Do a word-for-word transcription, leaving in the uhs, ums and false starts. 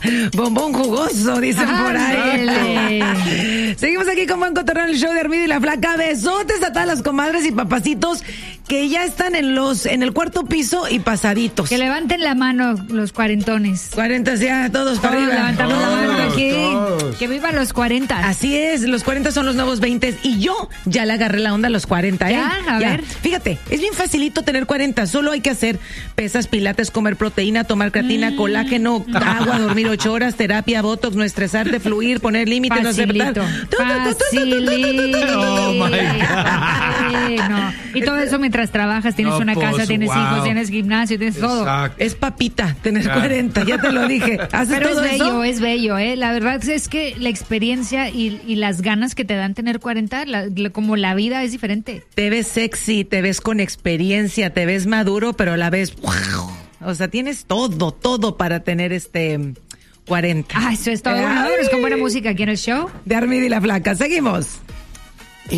Bombón jugoso, dicen por ahí. Seguimos aquí con Buen Cotorreo en el show de Armido y la Flaca. Besotes a todas las comadres y papacitos que ya están en los en el cuarto piso y pasaditos. Que levanten la mano los cuarentones. cuarenta ya, todos para arriba. Levantamos Todos, la mano aquí. todos. Que vivan los cuarenta. Así es, los cuarenta son los nuevos veinte y yo ya le agarré la onda a los cuarenta, ¿eh? Ya, a ver. Fíjate, es bien facilito tener cuarenta, solo hay que hacer pesas, pilates, comer proteína, tomar creatina, mm. colágeno, agua, dormir ocho horas, terapia, botox, no estresarte, fluir, poner límites, no aceptar. Facilito. Oh my God. No. Y todo eso mientras trabajas, tienes No, una pues, casa, tienes wow. hijos, tienes gimnasio, tienes todo. Exacto. Es papita tener Claro. cuarenta, ya te lo dije. ¿Haces Pero es todo bello, eso? es bello, ¿eh? La verdad es que la experiencia y, y las ganas que te dan tener cuarenta, la, la, como la vida es diferente. Te ves sexy, te ves con experiencia, te ves maduro, pero a la vez, wow. O sea, tienes todo, todo para tener este cuarenta. Ah, eso es todo. Bueno, vámonos con buena música aquí en el show De Armida y la Flaca. Seguimos.